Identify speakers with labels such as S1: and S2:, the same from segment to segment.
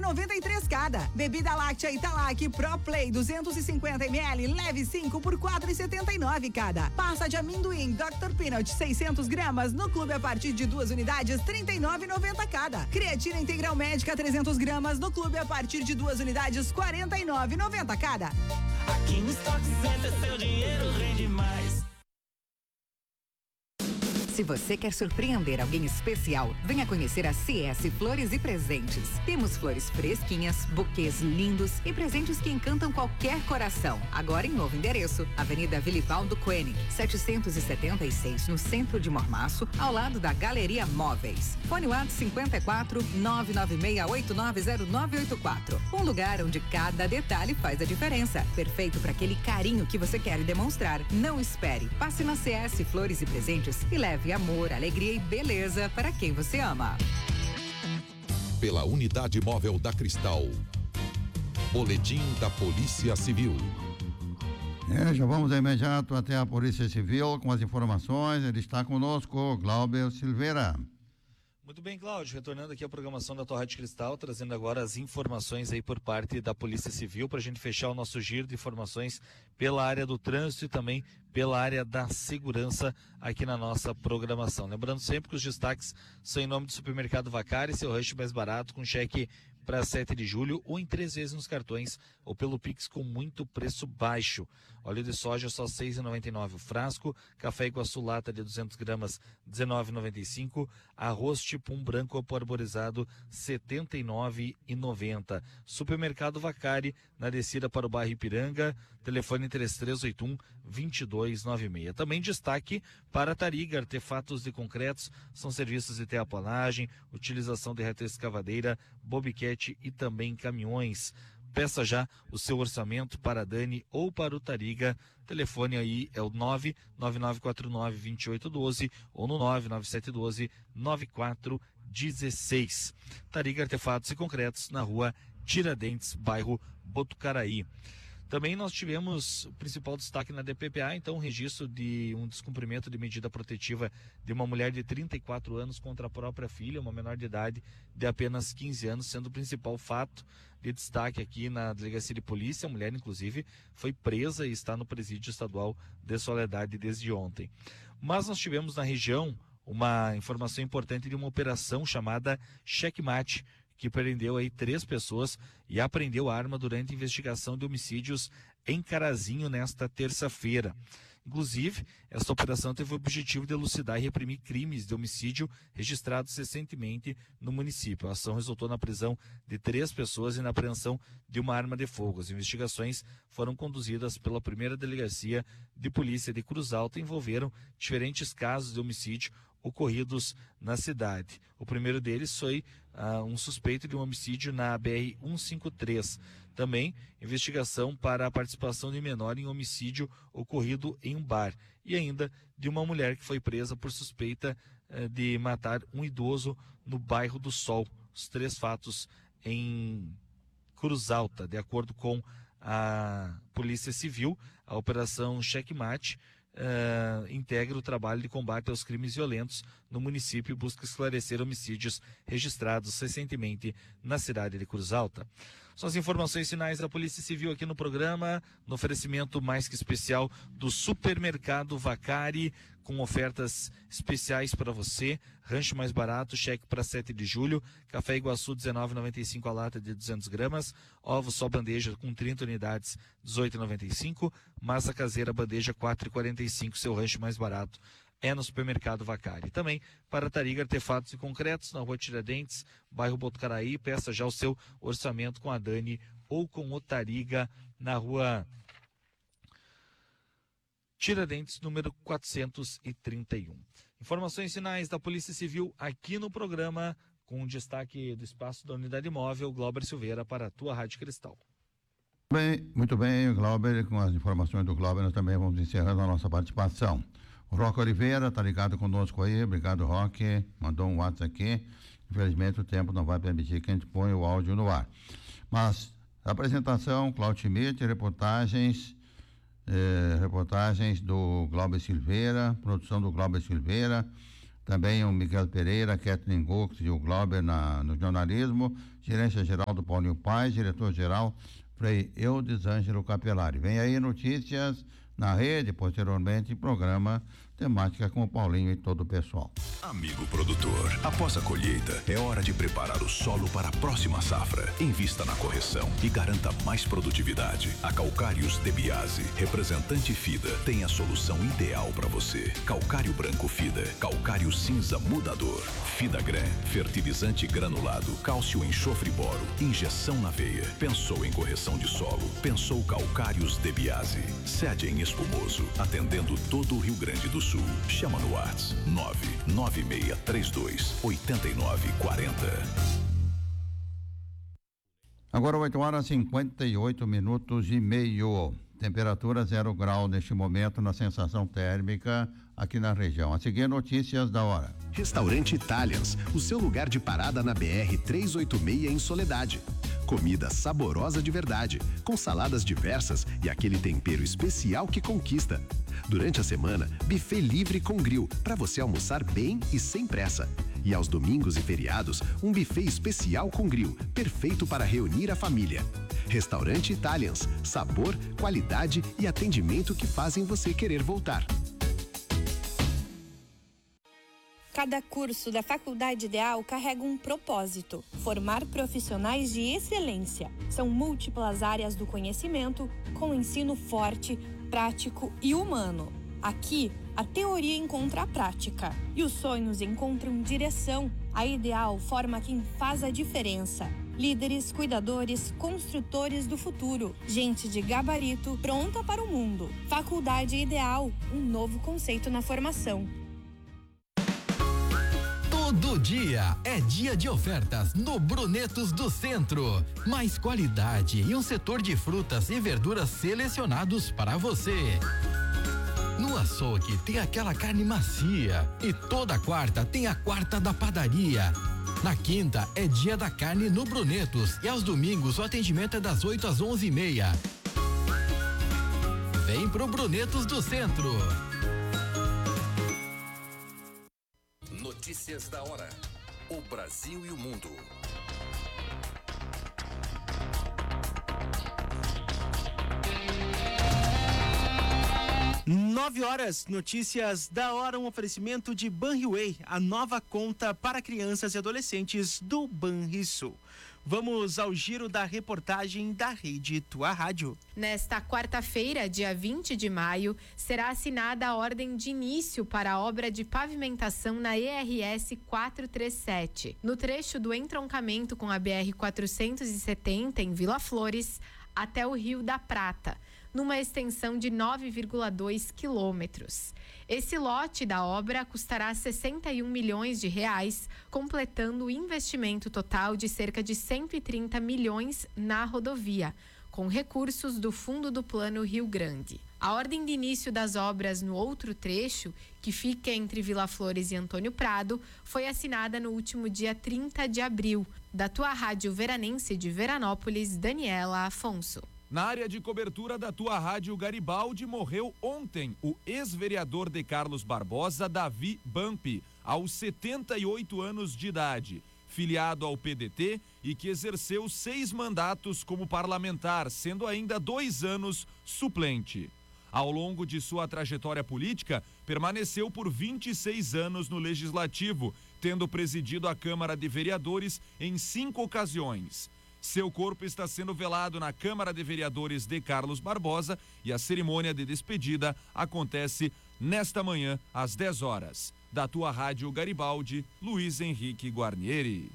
S1: 9,93 cada. Bebida láctea Italac Pro Play 250 ml, leve 5 por 4,79 cada. Pasta de amendoim Dr. Peanut 600 gramas no clube a partir de 2 unidades, 39,90 cada. Creatina Integral Médica 300 gramas no clube a partir de 2 unidades, 49,90 cada.
S2: Aqui no Stock Center seu dinheiro rende mais.
S3: Se você quer surpreender alguém especial, venha conhecer a CS Flores e Presentes. Temos flores fresquinhas, buquês lindos e presentes que encantam qualquer coração. Agora em novo endereço, Avenida Vilivaldo Koenig, 776, no centro de Mormaço, ao lado da Galeria Móveis. Fone WhatsApp 54 996890984. Um lugar onde cada detalhe faz a diferença. Perfeito para aquele carinho que você quer demonstrar. Não espere. Passe na CS Flores e Presentes e leve amor, alegria e beleza para quem você ama.
S4: Pela Unidade Móvel da Cristal. Boletim da Polícia Civil.
S5: Já vamos de imediato até a Polícia Civil com as informações. Ele está conosco, Glauber Silveira.
S6: Muito bem, Cláudio, retornando aqui à programação da tua Rádio Cristal, trazendo agora as informações aí por parte da Polícia Civil, para a gente fechar o nosso giro de informações pela área do trânsito e também pela área da segurança aqui na nossa programação. Lembrando sempre que os destaques são em nome do Supermercado Vacari, seu rancho mais barato, com cheque para 7 de julho, ou em 3 vezes nos cartões, ou pelo Pix com muito preço baixo. Óleo de soja só R$ 6,99 o frasco, café Iguaçu lata de 200 gramas R$ 19,95, arroz tipo branco arborizado R$ 79,90. Supermercado Vacari, na descida para o bairro Ipiranga, telefone 3381-2296. Também destaque para a Tariga, artefatos de concretos, são serviços de terraplanagem, utilização de retroescavadeira, bobcat e também caminhões. Peça já o seu orçamento para a Dani ou para o Tariga. Telefone aí é o 99949-2812 ou no 99712-9416. Tariga Artefatos e Concretos, na rua Tiradentes, bairro Botucaraí. Também nós tivemos o principal destaque na DPPA, então, o registro de um descumprimento de medida protetiva de uma mulher de 34 anos contra a própria filha, uma menor de idade de apenas 15 anos, sendo o principal fato de destaque aqui na Delegacia de Polícia. A mulher, inclusive, foi presa e está no Presídio Estadual de Soledade desde ontem. Mas nós tivemos na região uma informação importante de uma operação chamada Checkmate, que prendeu aí 3 pessoas e apreendeu arma durante a investigação de homicídios em Carazinho nesta terça-feira. Inclusive, esta operação teve o objetivo de elucidar e reprimir crimes de homicídio registrados recentemente no município. A ação resultou na prisão de 3 pessoas e na apreensão de uma arma de fogo. As investigações foram conduzidas pela primeira delegacia de polícia de Cruz Alta e envolveram diferentes casos de homicídio ocorridos na cidade. O primeiro deles foi um suspeito de um homicídio na BR-153. Também investigação para a participação de menor em homicídio ocorrido em um bar. E ainda de uma mulher que foi presa por suspeita de matar um idoso no bairro do Sol. Os 3 fatos em Cruz Alta. De acordo com a Polícia Civil, a Operação Checkmate integra o trabalho de combate aos crimes violentos no município e busca esclarecer homicídios registrados recentemente na cidade de Cruz Alta. São as informações finais da Polícia Civil aqui no programa, no oferecimento mais que especial do Supermercado Vacari, com ofertas especiais para você. Rancho mais barato, cheque para 7 de julho, café Iguaçu R$19,95 a lata de 200 gramas, ovos só bandeja com 30 unidades R$18,95, massa caseira bandeja R$4,45, seu rancho mais barato é no Supermercado Vacari. Também para Tariga Artefatos e Concretos, na rua Tiradentes, bairro Botucaraí. Peça já o seu orçamento com a Dani ou com o Tariga, na rua Tiradentes, número 431. Informações finais da Polícia Civil aqui no programa, com destaque do espaço da Unidade Móvel. Glauber Silveira para a tua Rádio Cristal.
S5: Bem, muito bem, Glauber, com as informações do Glauber nós também vamos encerrando a nossa participação. O Roque Oliveira está ligado conosco aí, obrigado, Roque, mandou um WhatsApp aqui. Infelizmente o tempo não vai permitir que a gente ponha o áudio no ar. Mas a apresentação, Cláudio Schmidt, reportagens do Glauber Silveira, produção do Glauber Silveira, Também o Miguel Pereira, Kathleen Gux e o Glauber no jornalismo. Gerência geral do Paulinho Paz, diretor-geral Frei Eudes Ângelo Capelari. Vem aí notícias na rede, posteriormente programa temática com o Paulinho e todo o pessoal.
S7: Amigo produtor, após a colheita, é hora de preparar o solo para a próxima safra. Invista na correção e garanta mais produtividade. A Calcários de Biase, representante FIDA, tem a solução ideal para você. Calcário branco FIDA, calcário cinza mudador, FIDAGRAN, fertilizante granulado, cálcio enxofre boro, injeção na veia. Pensou em correção de solo? Pensou Calcários de Biase. Sede em Espumoso, atendendo todo o Rio Grande do Sul. Chama no WhatsApp 99632-8940.
S5: Agora 8h58. Temperatura 0 grau neste momento na sensação térmica aqui na região. A seguir, notícias da hora.
S8: Restaurante Italians, o seu lugar de parada na BR-386 em Soledade. Comida saborosa de verdade, com saladas diversas e aquele tempero especial que conquista. Durante a semana, buffet livre com grill, para você almoçar bem e sem pressa. E aos domingos e feriados, um buffet especial com grill, perfeito para reunir a família. Restaurante Italians, sabor, qualidade e atendimento que fazem você querer voltar.
S9: Cada curso da Faculdade Ideal carrega um propósito: formar profissionais de excelência. São múltiplas áreas do conhecimento, com ensino forte, prático e humano. Aqui, a teoria encontra a prática e os sonhos encontram direção. A Ideal forma quem faz a diferença. Líderes, cuidadores, construtores do futuro. Gente de gabarito pronta para o mundo. Faculdade Ideal, um novo conceito na formação.
S10: Todo dia é dia de ofertas no Brunetos do Centro. Mais qualidade e um setor de frutas e verduras selecionados para você. No açougue tem aquela carne macia e toda quarta tem a quarta da padaria. Na quinta é dia da carne no Brunetos e aos domingos o atendimento é das 8 às 11h30. Vem pro Brunetos do Centro.
S7: Notícias da hora. O Brasil e o mundo.
S11: 9h, notícias da hora, um oferecimento de Banriway, a nova conta para crianças e adolescentes do Banrisul. Vamos ao giro da reportagem da Rede Tua Rádio.
S12: Nesta quarta-feira, dia 20 de maio, será assinada a ordem de início para a obra de pavimentação na ERS 437, no trecho do entroncamento com a BR 470 em Vila Flores até o Rio da Prata, numa extensão de 9,2 quilômetros. Esse lote da obra custará 61 milhões de reais, completando o investimento total de cerca de 130 milhões na rodovia, com recursos do Fundo do Plano Rio Grande. A ordem de início das obras no outro trecho, que fica entre Vila Flores e Antônio Prado, foi assinada no último dia 30 de abril. Da Tua Rádio Veranense de Veranópolis, Daniela Afonso.
S13: Na área de cobertura da Tua Rádio Garibaldi, morreu ontem o ex-vereador de Carlos Barbosa, Davi Bampi, aos 78 anos de idade, filiado ao PDT e que exerceu 6 mandatos como parlamentar, sendo ainda 2 anos suplente. Ao longo de sua trajetória política, permaneceu por 26 anos no Legislativo, tendo presidido a Câmara de Vereadores em 5 ocasiões. Seu corpo está sendo velado na Câmara de Vereadores de Carlos Barbosa e a cerimônia de despedida acontece nesta manhã, às 10h. Da Tua Rádio Garibaldi, Luiz Henrique Guarnieri.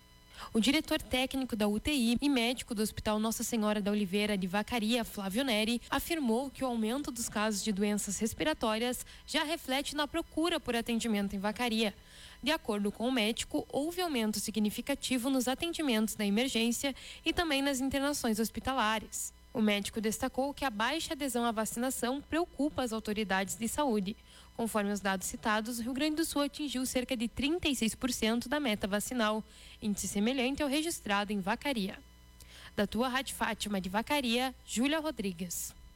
S14: O diretor técnico da UTI e médico do Hospital Nossa Senhora da Oliveira de Vacaria, Flávio Neri, afirmou que o aumento dos casos de doenças respiratórias já reflete na procura por atendimento em Vacaria. De acordo com o médico, houve aumento significativo nos atendimentos da emergência e também nas internações hospitalares. O médico destacou que a baixa adesão à vacinação preocupa as autoridades de saúde. Conforme os dados citados, o Rio Grande do Sul atingiu cerca de 36% da meta vacinal, índice semelhante ao registrado em Vacaria. Da Tua Rádio Fátima de Vacaria, Júlia Rodrigues.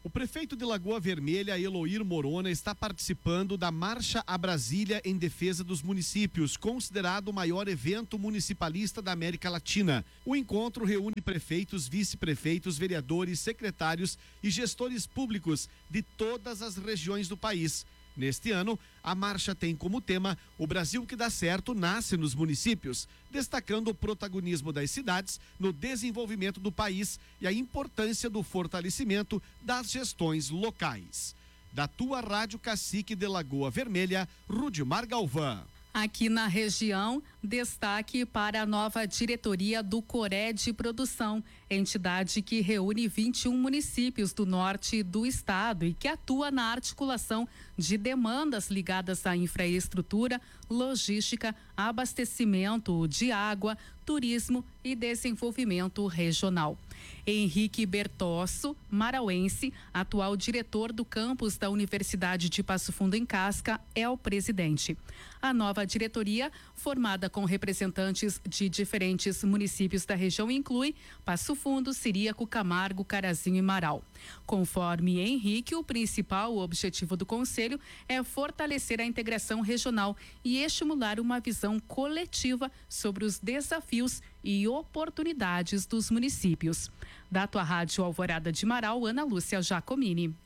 S15: O prefeito de Lagoa Vermelha, Eloir Morona, está participando da Marcha a Brasília em defesa dos municípios, considerado o maior evento municipalista da América Latina. O encontro reúne prefeitos, vice-prefeitos, vereadores, secretários e gestores públicos de todas as regiões do país. Neste ano, a marcha tem como tema "O Brasil que dá certo nasce nos municípios", destacando o protagonismo das cidades no desenvolvimento do país e a importância do fortalecimento das gestões locais. Da tua Rádio Cacique de Lagoa Vermelha, Rudimar Galvão.
S16: Aqui na região, destaque para a nova diretoria do Coré de Produção, entidade que reúne 21 municípios do norte do estado e que atua na articulação de demandas ligadas à infraestrutura, logística, abastecimento de água, turismo e desenvolvimento regional. Henrique Bertosso, marauense, atual diretor do campus da Universidade de Passo Fundo em Casca, é o presidente. A nova diretoria, formada com representantes de diferentes municípios da região, inclui Passo Fundo, Ciríaco, Camargo, Carazinho e Marau. Conforme Henrique, o principal objetivo do conselho é fortalecer a integração regional e estimular uma visão coletiva sobre os desafios e oportunidades dos municípios. Da tua Rádio Alvorada de Marau, Ana Lúcia Giacomini.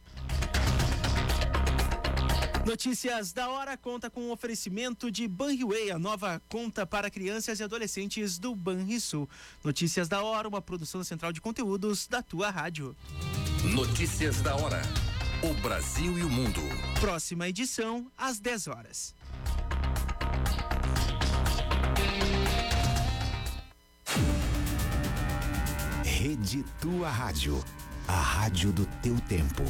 S11: Notícias da hora conta com um oferecimento de Banriway, a nova conta para crianças e adolescentes do Banrisul. Notícias da hora, uma produção da Central de Conteúdos da tua rádio.
S7: Notícias da hora. O Brasil e o mundo.
S11: Próxima edição, às 10 horas.
S8: Rede Tua Rádio. A rádio do teu tempo.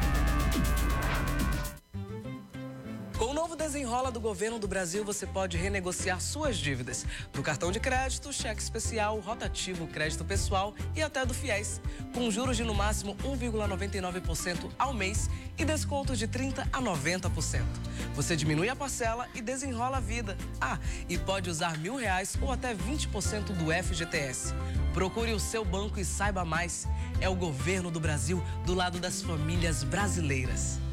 S17: Com o novo Desenrola do Governo do Brasil, você pode renegociar suas dívidas do cartão de crédito, cheque especial, rotativo, crédito pessoal e até do FIES, com juros de no máximo 1,99% ao mês e descontos de 30% a 90%. Você diminui a parcela e desenrola a vida. E pode usar R$1.000 ou até 20% do FGTS. Procure o seu banco e saiba mais. É o Governo do Brasil do lado das famílias brasileiras.